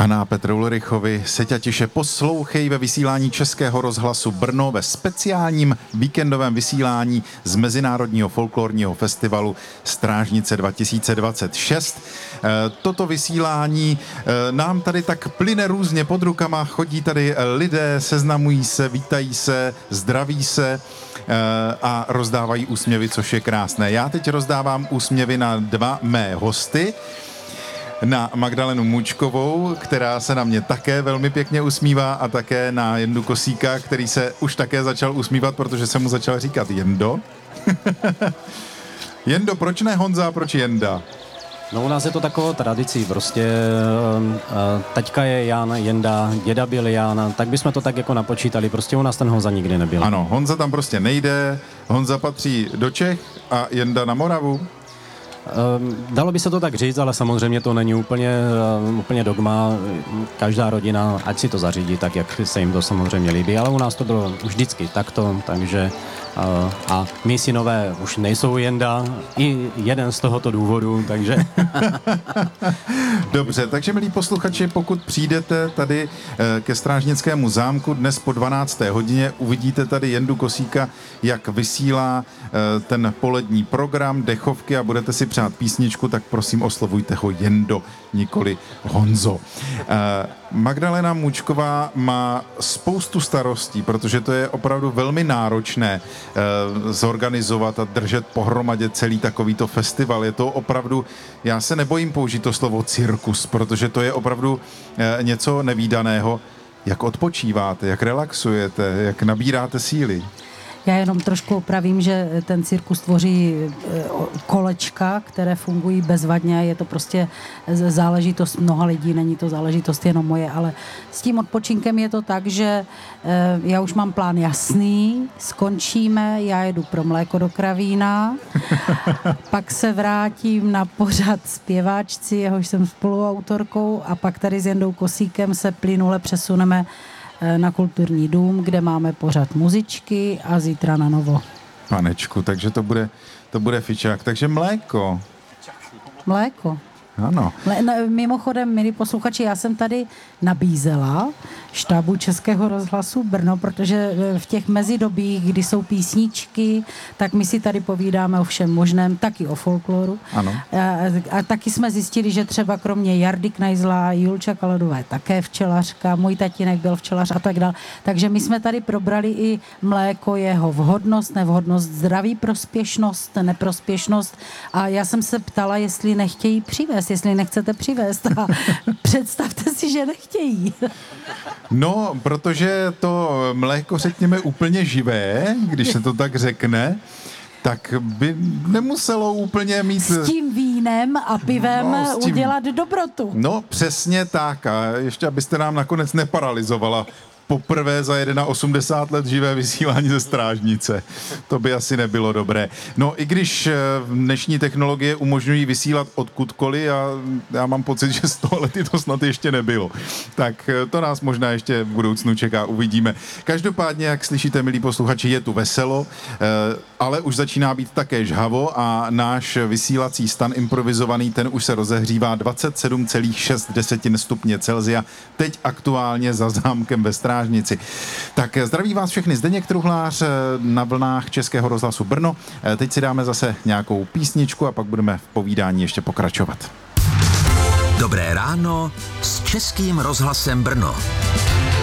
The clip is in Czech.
Haná Petr Ulrichovi, Seťa tiše poslouchej ve vysílání Českého rozhlasu Brno ve speciálním víkendovém vysílání z Mezinárodního folklorního festivalu Strážnice 2026. Toto vysílání nám tady tak plyne různě pod rukama, chodí tady lidé, seznamují se, vítají se, zdraví se a rozdávají úsměvy, což je krásné. Já teď rozdávám úsměvy na dva mé hosty, na Magdalenu Můčkovou, která se na mě také velmi pěkně usmívá, a také na Jendu Kosíka, který se už také začal usmívat, protože se mu začal říkat Jendo. Jendo, proč ne Honza, proč Jenda? No u nás je to takovou tradicí, prostě taťka je Jan, Jenda, děda byl Jan, tak bychom to tak jako napočítali, prostě u nás ten Honza nikdy nebyl. Ano, Honza tam prostě nejde, Honza patří do Čech a Jenda na Moravu. Dalo by se to tak říct, ale samozřejmě to není úplně dogma. Každá rodina, ať si to zařídí tak, jak se jim to samozřejmě líbí, ale u nás to bylo už vždycky takto, takže a mý synové už nejsou Jenda, i jeden z tohoto důvodu, takže... Dobře, takže milí posluchači, pokud přijdete tady ke Strážnickému zámku dnes po 12. hodině, uvidíte tady Jendu Kosíka, jak vysílá ten polední program Dechovky a budete si přát písničku, tak prosím oslovujte ho Jendo, nikoli Honzo. Magdalena Můčková má spoustu starostí, protože to je opravdu velmi náročné zorganizovat a držet pohromadě celý takovýto festival. Je to opravdu, já se nebojím použít to slovo cirkus, protože to je opravdu něco nevídaného. Jak odpočíváte, jak relaxujete, jak nabíráte síly? Já jenom trošku opravím, že ten cirkus tvoří kolečka, které fungují bezvadně. Je to prostě záležitost mnoha lidí, není to záležitost jenom moje, ale s tím odpočinkem je to tak, že já už mám plán jasný, skončíme, já jedu pro mléko do Kravína, pak se vrátím na pořad Zpěváčci, jehož jsem spoluautorkou, a pak tady s Jendou Kosíkem se plynule přesuneme na Kulturní dům, kde máme pořad Muzičky a zítra na novo. Panečku, takže to bude fičák. Takže mléko. Mléko. Ano. Mimochodem, milí posluchači, já jsem tady nabízela štábu Českého rozhlasu Brno, protože v těch mezidobích, kdy jsou písničky, tak my si tady povídáme o všem možném, taky o folkloru. Ano. A taky jsme zjistili, že třeba kromě Jardy Knajzla, Julča Kaledová je také včelařka, můj tatínek byl včelař a tak dále. Takže my jsme tady probrali i mléko, jeho vhodnost, nevhodnost, zdraví, prospěšnost, neprospěšnost, a já jsem se ptala, jestli nechtějí přivést, jestli nechcete přivést, a představte si, že nechtějí. No, protože to mléko, řekněme, úplně živé, když se to tak řekne, tak by nemuselo úplně mít... S tím vínem a pivem udělat dobrotu. No, přesně tak. A ještě, abyste nám nakonec neparalizovala poprvé za 81 let živé vysílání ze Strážnice. To by asi nebylo dobré. No, i když dnešní technologie umožňují vysílat odkudkoliv, a já mám pocit, že 100 lety to snad ještě nebylo. Tak to nás možná ještě v budoucnu čeká, uvidíme. Každopádně, jak slyšíte, milí posluchači, je tu veselo, ale už začíná být také žhavo a náš vysílací stan improvizovaný, ten už se rozehřívá 27,6 stupně Celsia, teď aktuálně za zámkem ve Strážnici. Tak zdraví vás všechny Zdeněk Truhlář na vlnách Českého rozhlasu Brno. Teď si dáme zase nějakou písničku a pak budeme v povídání ještě pokračovat. Dobré ráno s Českým rozhlasem Brno.